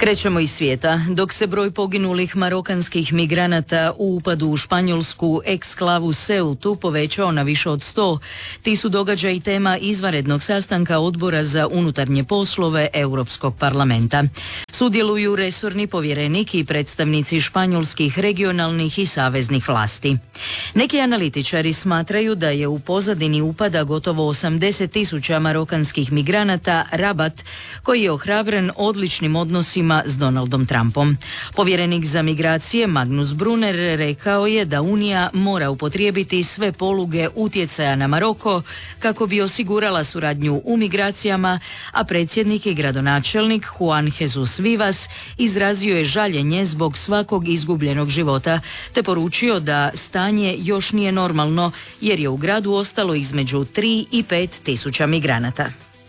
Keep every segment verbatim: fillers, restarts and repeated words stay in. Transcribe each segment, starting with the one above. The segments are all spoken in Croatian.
Krećemo iz svijeta. Dok se broj poginulih marokanskih migranata u upadu u španjolsku eksklavu Ceutu povećao na više od sto, ti su događaji tema izvanrednog sastanka Odbora za unutarnje poslove Europskog parlamenta. Sudjeluju resorni povjerenik i predstavnici španjolskih regionalnih i saveznih vlasti. Neki analitičari smatraju da je u pozadini upada gotovo osamdeset tisuća marokanskih migranata Rabat, koji je ohrabren odličnim odnosima s Donaldom Trumpom. Povjerenik za migracije Magnus Brunner rekao je da Unija mora upotrijebiti sve poluge utjecaja na Maroko kako bi osigurala suradnju u migracijama, a predsjednik i gradonačelnik Juan Jesus Vivas izrazio je žaljenje zbog svakog izgubljenog života, te poručio da stanje još nije normalno jer je u gradu ostalo između tri i pet tisuća migranata.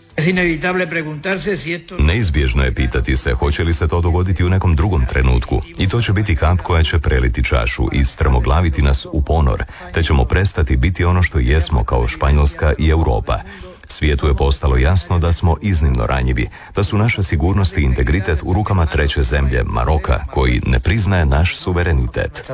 Neizbježno je pitati se hoće li se to dogoditi u nekom drugom trenutku i to će biti kap koja će preliti čašu i strmoglaviti nas u ponor, te ćemo prestati biti ono što jesmo kao Španjolska i Europa. Svijetu je postalo jasno da smo iznimno ranjivi, da su naša sigurnost i integritet u rukama treće zemlje, Maroka, koji ne priznaje naš suverenitet.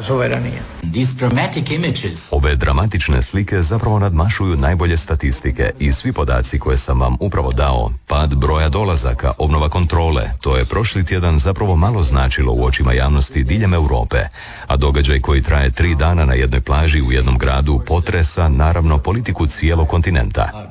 Ove dramatične slike zapravo nadmašuju najbolje statistike i svi podaci koje sam vam upravo dao. Pad broja dolazaka, obnova kontrole, to je prošli tjedan zapravo malo značilo u očima javnosti diljem Europe, a događaj koji traje tri dana na jednoj plaži u jednom gradu potresa naravno politiku cijelog kontinenta.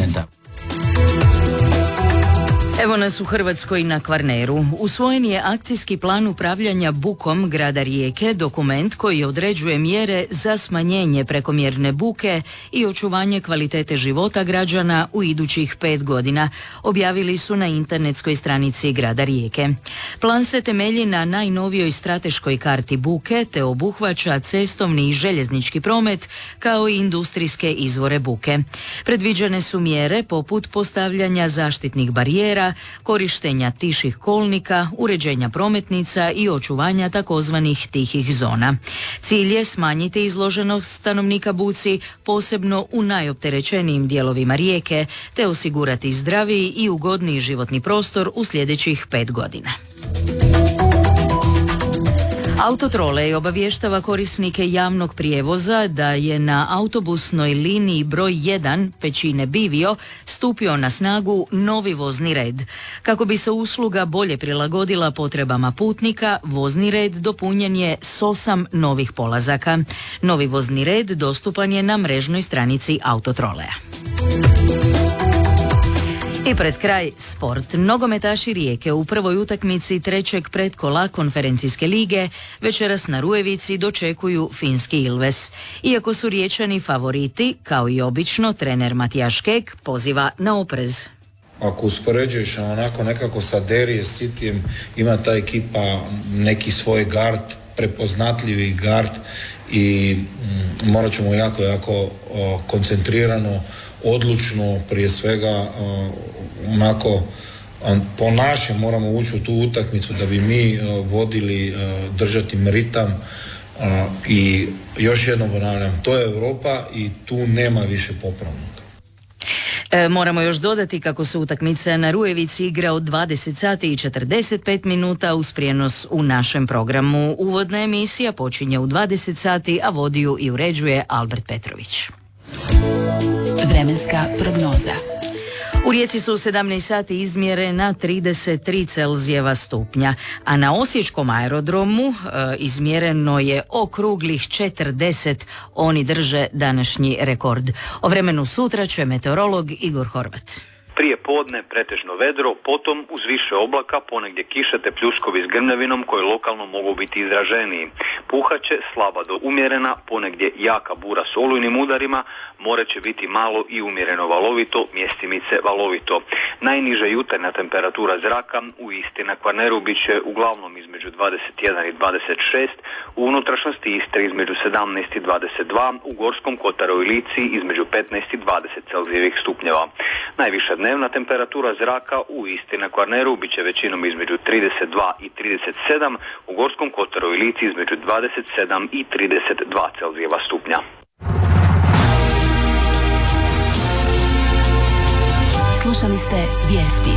Evo nas u Hrvatskoj na Kvarneru. Usvojen je akcijski plan upravljanja bukom grada Rijeke, dokument koji određuje mjere za smanjenje prekomjerne buke i očuvanje kvalitete života građana u idućih pet godina, objavili su na internetskoj stranici grada Rijeke. Plan se temelji na najnovijoj strateškoj karti buke te obuhvaća cestovni i željeznički promet kao i industrijske izvore buke. Predviđene su mjere poput postavljanja zaštitnih barijera, korištenja tiših kolnika, uređenja prometnica i očuvanja takozvanih tihih zona. Cilj je smanjiti izloženost stanovnika buci, posebno u najopterećenijim dijelovima Rijeke, te osigurati zdraviji i ugodniji životni prostor u sljedećih pet godina. Autotrolej obavještava korisnike javnog prijevoza da je na autobusnoj liniji broj jedan Pećine Bivio stupio na snagu novi vozni red. Kako bi se usluga bolje prilagodila potrebama putnika, vozni red dopunjen je s osam novih polazaka. Novi vozni red dostupan je na mrežnoj stranici Autotroleja. I pred kraj sport. Nogometaši Rijeke u prvoj utakmici trećeg pretkola konferencijske lige večeras na Rujevici dočekuju finski Ilves. Iako su Riječani favoriti, kao i obično, trener Matijaš Kek poziva na oprez. Ako uspoređuješ onako nekako sa Derije Cityjem, ima ta ekipa neki svoj gard, prepoznatljivi gard i mm, morat ćemo jako, jako o, koncentrirano, odlučno, prije svega onako po našem moramo ući u tu utakmicu da bi mi vodili, držati ritam i još jednom ponavljam, to je Europa i tu nema više popravnog. E, moramo još dodati kako se utakmica na Rujevici igra od dvadeset sati i četrdeset pet minuta uz prijenos u našem programu. Uvodna emisija počinje u dvadeset sati, a vodi ju i uređuje Albert Petrović. Vremenska prognoza. U Rijeci su u sedamnaest sati izmjerena trideset tri Celzijeva stupnja, a na Osječkom aerodromu e, izmjereno je okruglih četrdeset. Oni drže današnji rekord. O vremenu sutra će meteorolog Igor Horvat. Prije podne pretežno vedro, potom uz više oblaka, ponegdje kiše te pljuskovi s grmljavinom koji lokalno mogu biti izraženiji. Puhaće slaba do umjerena, ponegdje jaka bura s olujnim udarima, more će biti malo i umjereno valovito, mjestimice valovito. Najniža jutarnja temperatura zraka u Istri na Kvarneru bit će uglavnom između dvadeset jedan i dvadeset šest, u unutrašnjosti Istre između sedamnaest i dvadeset dva, u Gorskom kotaru i Lici između petnaest i dvadeset Celzijevih stupnjeva. Najviša dnevna temperatura zraka u Istri na Kvarneru bit će većinom između trideset dva i trideset sedam, u Gorskom kotaru i Lici između dvadeset sedam i trideset dva Celzijeva stupnja. Slušali ste vijesti.